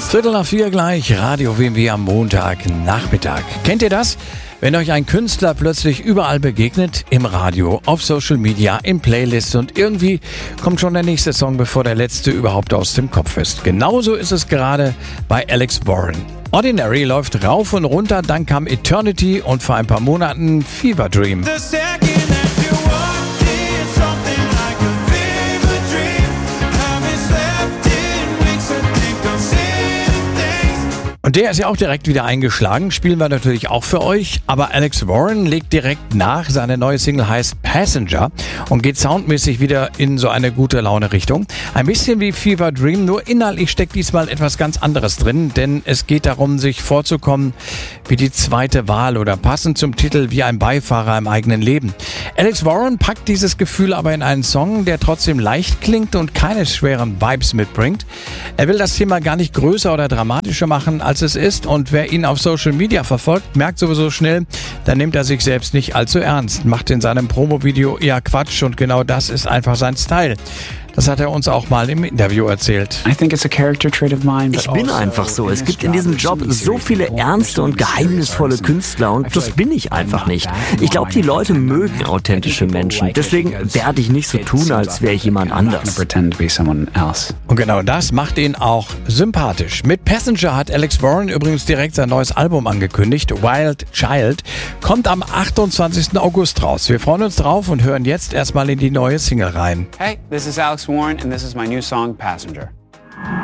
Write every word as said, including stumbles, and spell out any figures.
Viertel nach vier gleich, Radio W M W am Montagnachmittag. Kennt ihr das? Wenn euch ein Künstler plötzlich überall begegnet, im Radio, auf Social Media, in Playlists und irgendwie kommt schon der nächste Song, bevor der letzte überhaupt aus dem Kopf ist. Genauso ist es gerade bei Alex Warren. Ordinary läuft rauf und runter, dann kam Eternity und vor ein paar Monaten Fever Dream. Und der ist ja auch direkt wieder eingeschlagen, spielen wir natürlich auch für euch, aber Alex Warren legt direkt nach, seine neue Single heißt Passenger und geht soundmäßig wieder in so eine gute Laune Richtung. Ein bisschen wie Fever Dream, nur inhaltlich steckt diesmal etwas ganz anderes drin, denn es geht darum, sich vorzukommen wie die zweite Wahl oder passend zum Titel wie ein Beifahrer im eigenen Leben. Alex Warren packt dieses Gefühl aber in einen Song, der trotzdem leicht klingt und keine schweren Vibes mitbringt. Er will das Thema gar nicht größer oder dramatischer machen, als es ist, und wer ihn auf Social Media verfolgt, merkt sowieso schnell, dann nimmt er sich selbst nicht allzu ernst, macht in seinem Promo-Video eher Quatsch und genau das ist einfach sein Style. Das hat er uns auch mal im Interview erzählt. Ich bin einfach so. Es gibt in diesem Job so viele ernste und geheimnisvolle Künstler und das bin ich einfach nicht. Ich glaube, die Leute mögen authentische Menschen. Deswegen werde ich nicht so tun, als wäre ich jemand anders. Und genau das macht ihn auch sympathisch. Mit Passenger hat Alex Warren übrigens direkt sein neues Album angekündigt. Wild Child kommt am achtundzwanzigsten August raus. Wir freuen uns drauf und hören jetzt erstmal in die neue Single rein. Hey, this is Alex Warren and this is my new song Passenger.